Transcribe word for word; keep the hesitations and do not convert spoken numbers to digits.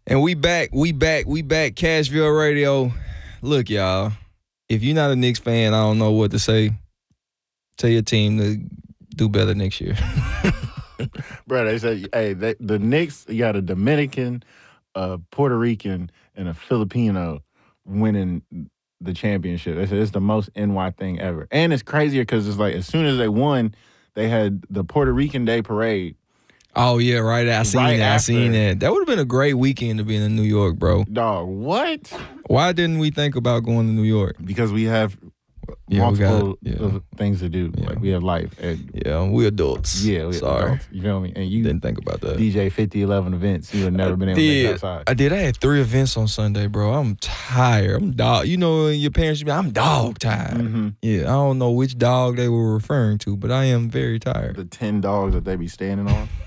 And we back, we back, we back. Cashville Radio. Look, y'all, if you're not a Knicks fan, I don't know what to say. Tell your team to do better next year. Bro, they said, hey, they, the Knicks, you got a Dominican, a Puerto Rican, and a Filipino winning the championship. They said it's the most N Y thing ever. And it's crazier because it's like as soon as they won, they had the Puerto Rican Day Parade. Oh, yeah, right. I seen Right that. after. I seen that. That would have been a great weekend to be in New York, bro. Dog, what? Why didn't we think about going to New York? Because we have Yeah, we multiple got- yeah. of things to do. Yeah. Like we have life. And Yeah, we adults. yeah, we Sorry. adults, you feel me? And you Didn't think about that. D J fifty eleven events, you would never been able to make it did. outside. I did. I had three events on Sunday, bro. I'm tired. I'm dog. You know, your parents should be, I'm dog tired. Mm-hmm. Yeah, I don't know which dog they were referring to, but I am very tired. The ten dogs that they be standing on.